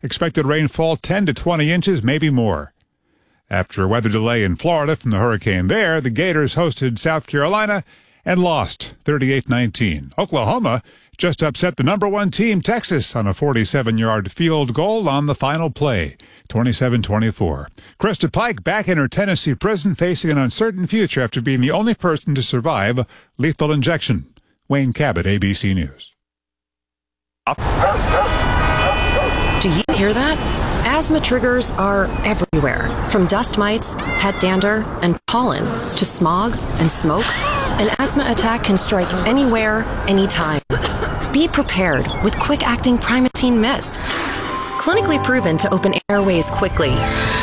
Expected rainfall 10 to 20 inches, maybe more. After a weather delay in Florida from the hurricane there, the Gators hosted South Carolina and lost 38-19. Oklahoma just upset the number one team, Texas, on a 47-yard field goal on the final play, 27-24. Krista Pike back in her Tennessee prison facing an uncertain future after being the only person to survive lethal injection. Wayne Cabot, ABC News. Do you hear that? Asthma triggers are everywhere, from dust mites, pet dander, and pollen, to smog and smoke. An asthma attack can strike anywhere, anytime. Be prepared with quick-acting Primatene Mist. Clinically proven to open airways quickly.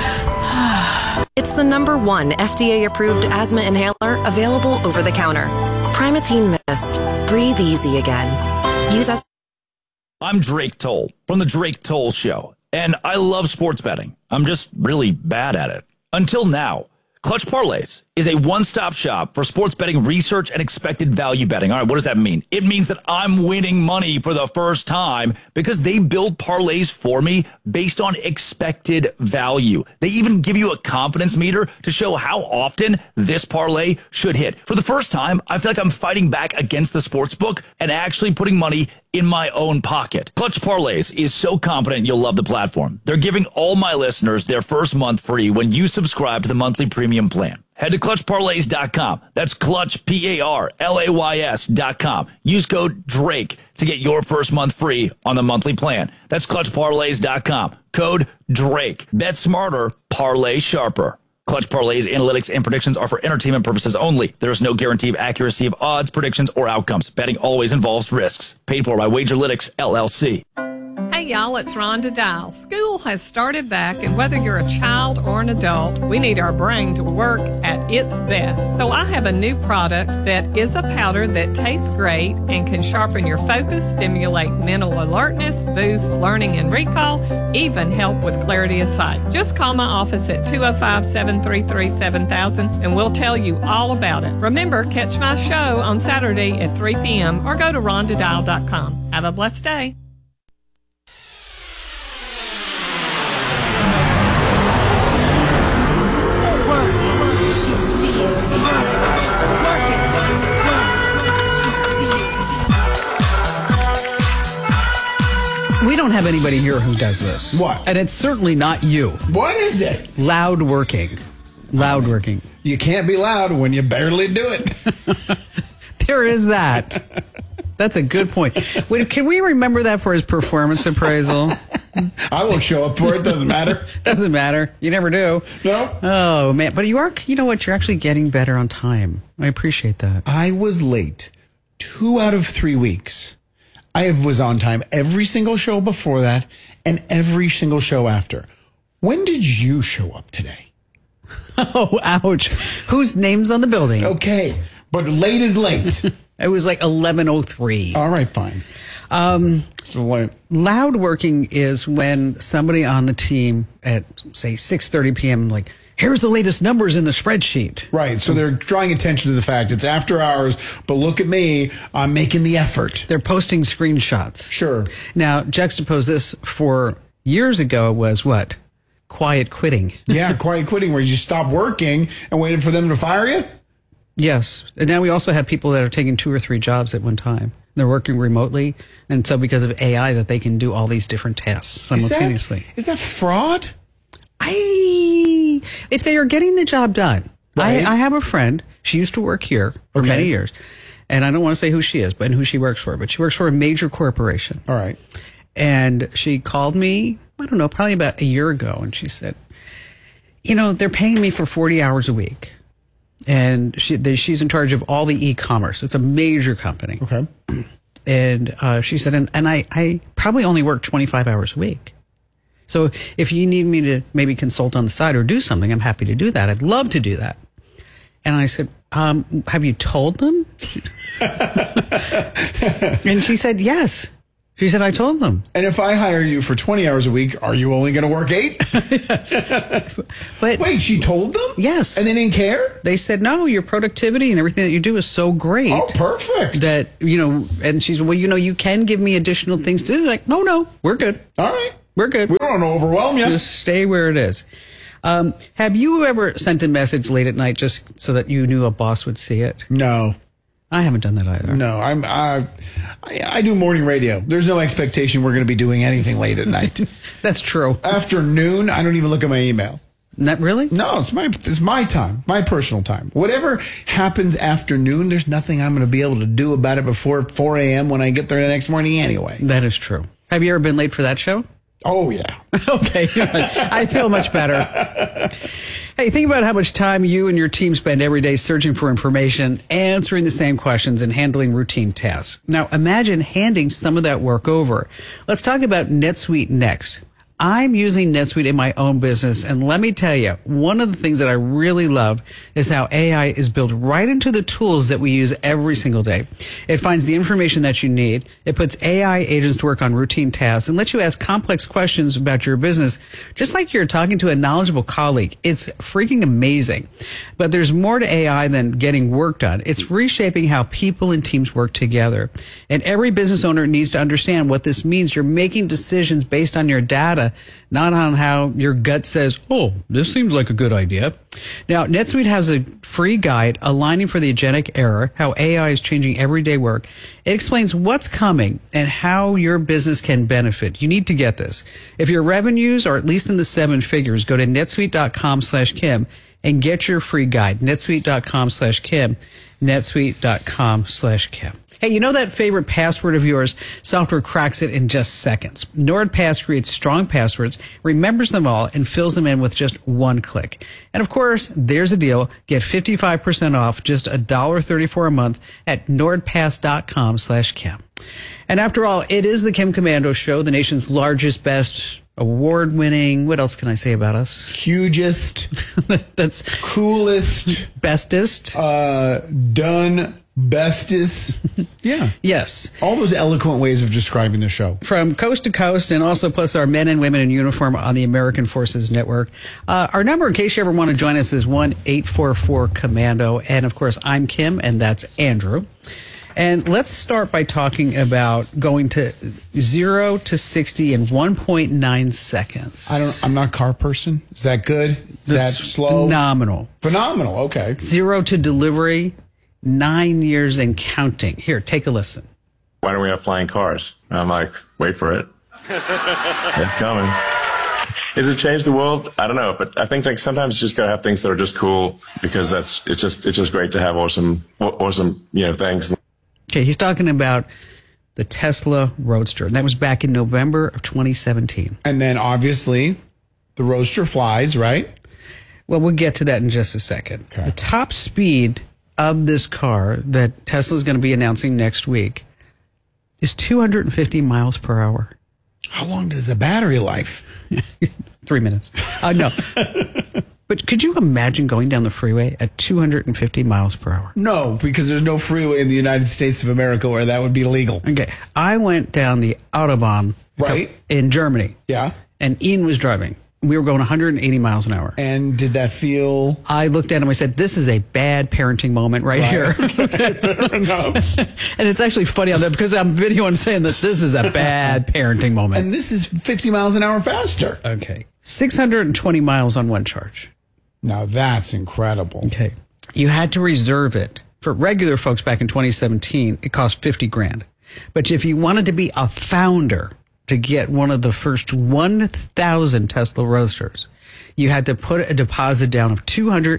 It's the #1 FDA-approved asthma inhaler available over the counter. Primatene Mist. Breathe easy again. Use as... I'm Drake Toll from The Drake Toll Show, and I love sports betting. I'm just really bad at it. Until now. Clutch Parlays is a one-stop shop for sports betting research and expected value betting. All right, what does that mean? It means that I'm winning money for the first time because they build parlays for me based on expected value. They even give you a confidence meter to show how often this parlay should hit. For the first time, I feel like I'm fighting back against the sports book and actually putting money in my own pocket. Clutch Parlays is so confident you'll love the platform. They're giving all my listeners their first month free when you subscribe to the monthly premium plan. Head to ClutchParlays.com. That's Clutch, PARLAYS.com. Use code DRAKE to get your first month free on the monthly plan. That's ClutchParlays.com. Code DRAKE. Bet smarter, parlay sharper. Clutch Parlays analytics and predictions are for entertainment purposes only. There is no guarantee of accuracy of odds, predictions, or outcomes. Betting always involves risks. Paid for by Wagerlytics, LLC. Hey y'all, it's Rhonda Dial. School has started back, and whether you're a child or an adult, we need our brain to work at its best. So I have a new product that is a powder that tastes great and can sharpen your focus, stimulate mental alertness, boost learning and recall, even help with clarity of sight. Just call my office at 205-733-7000 and we'll tell you all about it. Remember, catch my show on Saturday at 3 p.m. or go to rhondadial.com. Have a blessed day. We don't have anybody here who does this. What? And it's certainly not you. What is it? Loud working. Loud working. You can't be loud when you barely do it. There is that. That's a good point. Wait, can we remember that for his performance appraisal? I won't show up for it. Doesn't matter. Doesn't matter. You never do. No. Oh, man. But you know what? You're actually getting better on time. I appreciate that. I was late 2 out of 3 weeks. I was on time every single show before that and every single show after. When did you show up today? Oh, ouch. Whose name's on the building? Okay, but late is late. It was like 11:03. All right, fine. Loud working is when somebody on the team at, say, 6:30 p.m., like, here's the latest numbers in the spreadsheet. Right, so they're drawing attention to the fact it's after hours, but look at me, I'm making the effort. They're posting screenshots. Sure. Now, juxtapose this for years ago was what? Quiet quitting. Yeah, quiet quitting, where you just stop working and waited for them to fire you? Yes. And now we also have people that are taking 2 or 3 jobs at one time. They're working remotely, and so because of AI that they can do all these different tasks simultaneously. Is that fraud? If they are getting the job done. Right. I have a friend. She used to work here for many years. And I don't want to say who she is, but who she works for. But she works for a major corporation. All right. And she called me, I don't know, probably about a year ago. And she said, they're paying me for 40 hours a week. And she's in charge of all the e-commerce. It's a major company. Okay. And she said, and I probably only work 25 hours a week. So if you need me to maybe consult on the side or do something, I'm happy to do that. I'd love to do that. And I said, have you told them? And she said, yes. She said, I told them. And if I hire you for 20 hours a week, are you only going to work 8? Yes. But wait, she told them? Yes. And they didn't care? They said, no, your productivity and everything that you do is so great. Oh, perfect. That, and she said, well, you can give me additional things to do. Like, no, we're good. All right. We're good. We don't want to overwhelm you. Just stay where it is. Have you ever sent a message late at night just so that you knew a boss would see it? No. I haven't done that either. No, I do morning radio. There's no expectation we're going to be doing anything late at night. That's true. Afternoon, I don't even look at my email. Not really? No, it's my time, my personal time. Whatever happens afternoon, there's nothing I'm going to be able to do about it before 4 a.m. when I get there the next morning anyway. That is true. Have you ever been late for that show? Oh, yeah. Okay. I feel much better. Hey, think about how much time you and your team spend every day searching for information, answering the same questions, and handling routine tasks. Now, imagine handing some of that work over. Let's talk about NetSuite next. I'm using NetSuite in my own business, and let me tell you, one of the things that I really love is how AI is built right into the tools that we use every single day. It finds the information that you need, it puts AI agents to work on routine tasks, and lets you ask complex questions about your business, just like you're talking to a knowledgeable colleague. It's freaking amazing. But there's more to AI than getting work done. It's reshaping how people and teams work together. And every business owner needs to understand what this means. You're making decisions based on your data, not on how your gut says, oh, this seems like a good idea. Now, NetSuite has a free guide aligning for the agentic era, how AI is changing everyday work. It explains what's coming and how your business can benefit. You need to get this. If your revenues are at least in the 7 figures, go to netsuite.com/Kim and get your free guide. netsuite.com/Kim, netsuite.com/Kim. Hey, you know that favorite password of yours? Software cracks it in just seconds. NordPass creates strong passwords, remembers them all, and fills them in with just one click. And of course, there's a deal. Get 55% off, just $1.34 a month at nordpass.com/Kim. And after all, it is the Kim Komando Show, the nation's largest, best, award-winning, what else can I say about us? Hugest. That's coolest. Bestest. Done. Bestest. Yeah. Yes. All those eloquent ways of describing the show. From coast to coast, and also plus our men and women in uniform on the American Forces Network. Our number, in case you ever want to join us, is 1-844-COMMANDO. And, of course, I'm Kim, and that's Andrew. And let's start by talking about going to 0 to 60 in 1.9 seconds. I'm not a car person. Is that good? Is that slow? Phenomenal. Phenomenal. Okay. 0 to delivery, 9 years and counting. Here, take a listen. Why don't we have flying cars? I'm like, wait for it. It's coming. Has it changed the world? I don't know, but I think like sometimes you just gotta have things that are just cool because it's just great to have awesome things. Okay, he's talking about the Tesla Roadster. And that was back in November of 2017. And then obviously the Roadster flies, right? Well, we'll get to that in just a second. Okay. The top speed of this car that Tesla is going to be announcing next week is 250 miles per hour. How long does the battery life? 3 minutes. No. But could you imagine going down the freeway at 250 miles per hour? No, because there's no freeway in the United States of America where that would be legal. Okay. I went down the Autobahn in Germany. Yeah. And Ian was driving. We were going 180 miles an hour. And did that feel... I looked at him, I said, this is a bad parenting moment right here. Okay, fair enough. And it's actually funny on that because I'm videoing saying that this is a bad parenting moment. And this is 50 miles an hour faster. Okay. 620 miles on one charge. Now that's incredible. Okay. You had to reserve it. For regular folks back in 2017, it cost $50,000. But if you wanted to be a founder to get one of the first 1,000 Tesla Roadsters, you had to put a deposit down of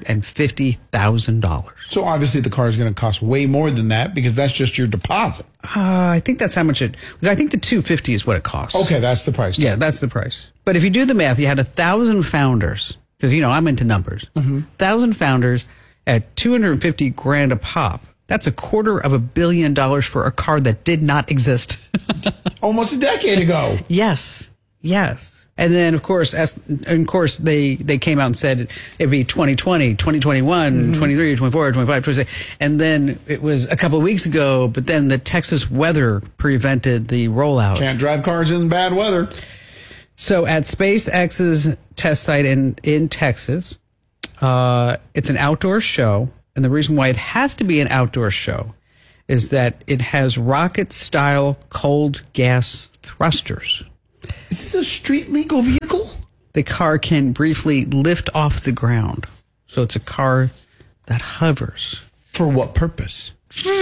$250,000. So obviously the car is going to cost way more than that because that's just your deposit. I think that's how much I think the $250 is what it costs. Okay, that's the price. Yeah, that's the price. But if you do the math, you had 1,000 founders, because, I'm into numbers. 1,000 founders at $250,000 a pop. That's $250 million for a car that did not exist. Almost a decade ago. Yes. And then, of course, they came out and said it'd be 2020, 2021, 23, 24, 25, 26. And then it was a couple of weeks ago, but then the Texas weather prevented the rollout. Can't drive cars in bad weather. So at SpaceX's test site in Texas, it's an outdoor show. And the reason why it has to be an outdoor show is that it has rocket-style cold gas thrusters. Is this a street legal vehicle? The car can briefly lift off the ground. So it's a car that hovers. For what purpose?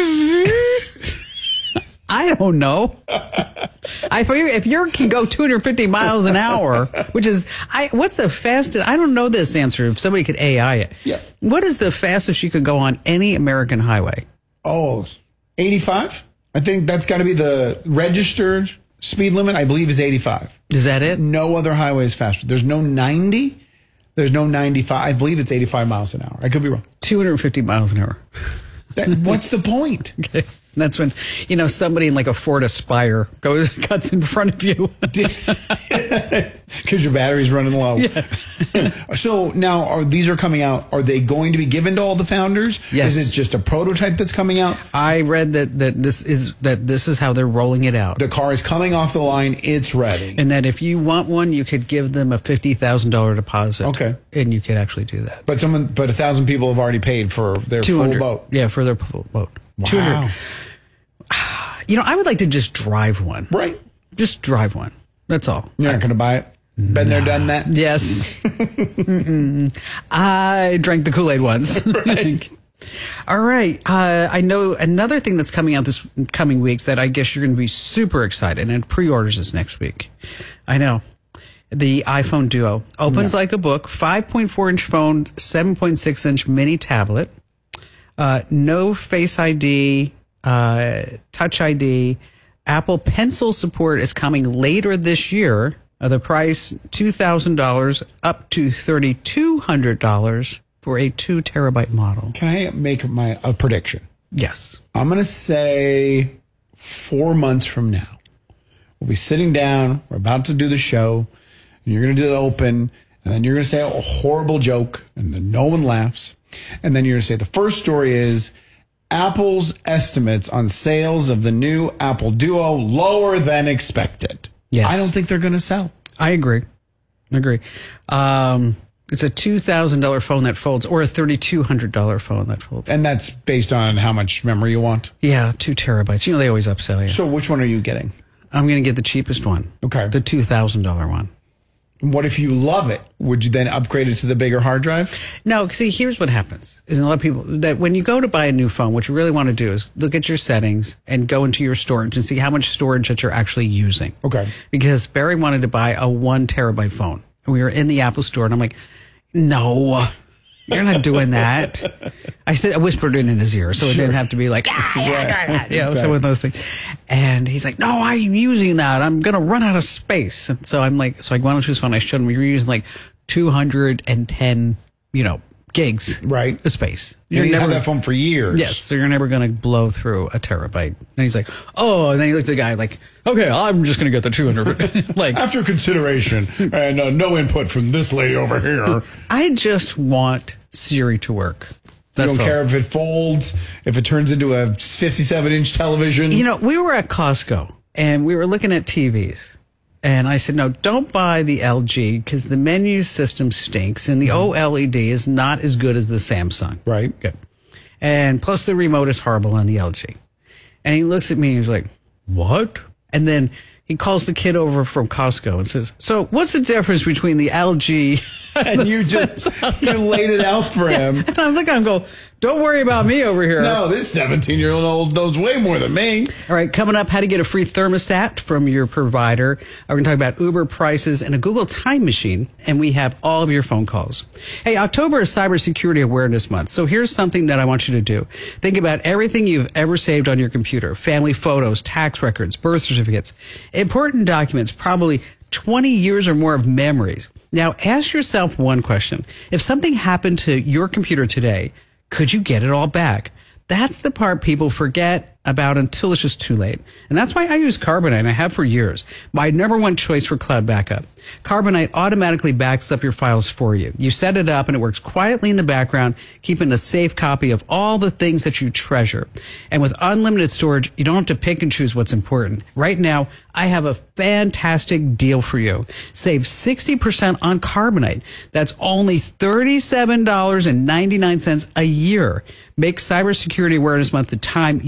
I don't know. I figure if you can go 250 miles an hour, which is, what's the fastest? I don't know this answer. If somebody could AI it. Yeah. What is the fastest you could go on any American highway? Oh, 85? I think that's got to be the registered speed limit, I believe, is 85. Is that it? No other highway is faster. There's no 90. There's no 95. I believe it's 85 miles an hour. I could be wrong. 250 miles an hour. What's the point? Okay. That's when, somebody in like a Ford Aspire cuts in front of you. Because your battery's running low. Yeah. So now these are coming out. Are they going to be given to all the founders? Yes. Is it just a prototype that's coming out? I read that this is how they're rolling it out. The car is coming off the line. It's ready. And that if you want one, you could give them a $50,000 deposit. Okay. And you could actually do that. But 1,000 people have already paid for their 200. full boat. Yeah, for their full boat. Wow. 200. I would like to just drive one. Right. Just drive one. That's all. You're not going to buy it? Been there, done that? Yes. I drank the Kool-Aid once. Right. All right. I know another thing that's coming out this coming weeks that I guess you're going to be super excited, and pre-orders is next week. I know. The iPhone Duo opens like a book, 5.4-inch phone, 7.6-inch mini tablet, no Face ID, Touch ID. Apple Pencil support is coming later this year. The price, $2,000 up to $3,200 for a 2 terabyte model. Can I make a prediction? Yes. I'm going to say 4 months from now, we'll be sitting down. We're about to do the show. And you're going to do the open. And then you're going to say a horrible joke. And then no one laughs. And then you're going to say the first story is Apple's estimates on sales of the new Apple Duo lower than expected. Yes. I don't think they're going to sell. I agree. It's a $2,000 phone that folds, or a $3,200 phone that folds. And that's based on how much memory you want. Yeah, 2 terabytes. They always upsell you. So which one are you getting? I'm going to get the cheapest one. Okay. The $2,000 one. What if you love it? Would you then upgrade it to the bigger hard drive? No, see, here's what happens. Is a lot of people that when you go to buy a new phone, what you really want to do is look at your settings and go into your storage and see how much storage that you're actually using. Okay. Because Barry wanted to buy a 1 terabyte phone. And we were in the Apple store and I'm like, no, you're not doing that. I whispered it in his ear so it didn't have to be like, so with those things. And he's like, no, I'm using that. I'm going to run out of space. And so I'm like, so I went onto his phone. I showed him, you're using like 210, gigs of space. You're never had that phone for years. Yes. So you're never going to blow through a terabyte. And he's like, oh, and then he looked at the guy like, okay, I'm just going to get the 200. Like, after consideration and no input from this lady over here. I just want Siri to work. You don't care if it folds, if it turns into a 57-inch television. We were at Costco and we were looking at TVs. And I said, no, don't buy the LG because the menu system stinks and the OLED is not as good as the Samsung. Right. Good. And plus the remote is horrible on the LG. And he looks at me and he's like, what? And then he calls the kid over from Costco and says, so what's the difference between the LG and you laid it out for him. And I'm looking, I'm going, don't worry about me over here. No, this 17-year-old knows way more than me. All right, coming up, how to get a free thermostat from your provider. We're going to talk about Uber prices and a Google Time Machine, and we have all of your phone calls. Hey, October is Cybersecurity Awareness Month, so here's something that I want you to do. Think about everything you've ever saved on your computer, family photos, tax records, birth certificates, important documents, probably 20 years or more of memories. Now, ask yourself one question. If something happened to your computer today, could you get it all back? That's the part people forget about until it's just too late. And that's why I use Carbonite, and I have for years. My number one choice for cloud backup. Carbonite automatically backs up your files for you. You set it up and it works quietly in the background, keeping a safe copy of all the things that you treasure. And with unlimited storage, you don't have to pick and choose what's important. Right now, I have a fantastic deal for you. Save 60% on Carbonite. That's only $37.99 a year. Make Cybersecurity Awareness Month the time you protect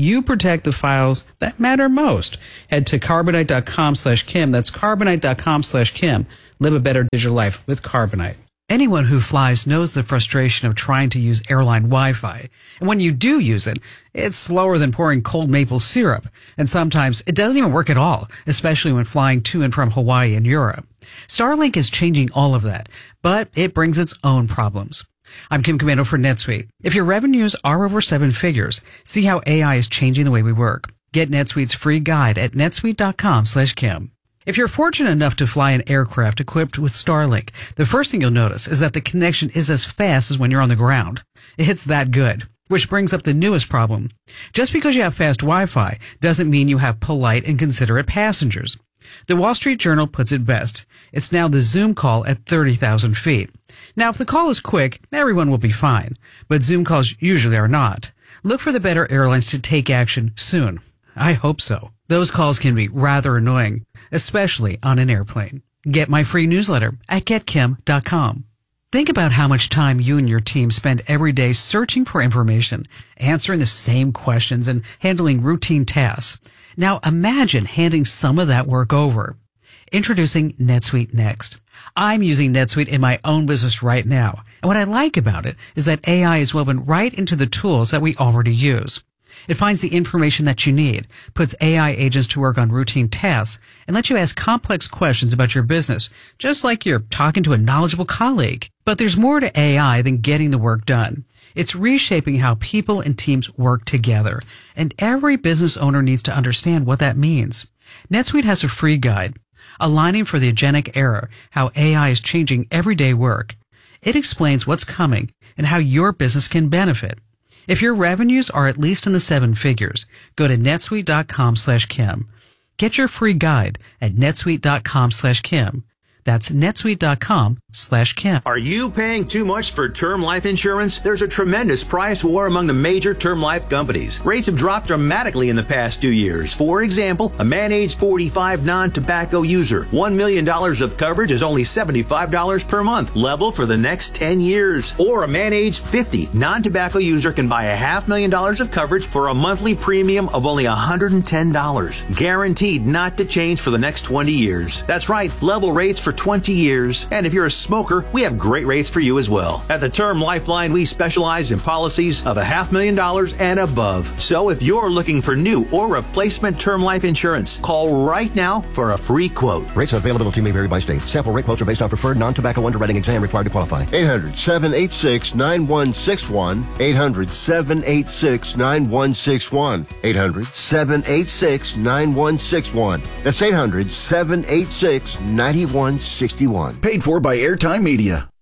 protect the files that matter most. Head to Carbonite.com/Kim. That's Carbonite.com/Kim. Live a better digital life with Carbonite. Anyone who flies knows the frustration of trying to use airline Wi-Fi. And when you do use it, it's slower than pouring cold maple syrup. And sometimes it doesn't even work at all, especially when flying to and from Hawaii and Europe. Starlink is changing all of that, but it brings its own problems. I'm Kim Komando for NetSuite. If your revenues are over 7 figures, see how AI is changing the way we work. Get NetSuite's free guide at netsuite.com/Kim. If you're fortunate enough to fly an aircraft equipped with Starlink, the first thing you'll notice is that the connection is as fast as when you're on the ground. It's that good. Which brings up the newest problem. Just because you have fast Wi-Fi doesn't mean you have polite and considerate passengers. The Wall Street Journal puts it best. It's now the Zoom call at 30,000 feet. Now, if the call is quick, everyone will be fine. But Zoom calls usually are not. Look for the better airlines to take action soon. I hope so. Those calls can be rather annoying, especially on an airplane. Get my free newsletter at getkim.com. Think about how much time you and your team spend every day searching for information, answering the same questions, and handling routine tasks. Now imagine handing some of that work over. Introducing NetSuite Next. I'm using NetSuite in my own business right now. And what I like about it is that AI is woven right into the tools that we already use. It finds the information that you need, puts AI agents to work on routine tasks, and lets you ask complex questions about your business, just like you're talking to a knowledgeable colleague. But there's more to AI than getting the work done. It's reshaping how people and teams work together, and every business owner needs to understand what that means. NetSuite has a free guide, Aligning for the Agentic Era, How AI is Changing Everyday Work. It explains what's coming and how your business can benefit. If your revenues are at least in the 7 figures, go to netsuite.com/Kim. Get your free guide at netsuite.com/Kim. That's netsuite.com/Kim. Are you paying too much for term life insurance? There's a tremendous price war among the major term life companies. Rates have dropped dramatically in the past 2 years. For example, a man age 45 non-tobacco user, $1 million of coverage is only $75 per month, level for the next 10 years. Or a man age 50 non-tobacco user can buy $500,000 of coverage for a monthly premium of only $110, guaranteed not to change for the next 20 years. That's right, level rates for 20 years. And if you're a smoker, we have great rates for you as well. At the Term Lifeline, we specialize in policies of $500,000 and above. So if you're looking for new or replacement term life insurance, call right now for a free quote. Rates and availability may vary by state. Sample rate quotes are based on preferred non-tobacco underwriting exam required to qualify. 800-786-9161. 800-786-9161. 800-786-9161. That's 800-786-9161. Paid for by Airtime Media.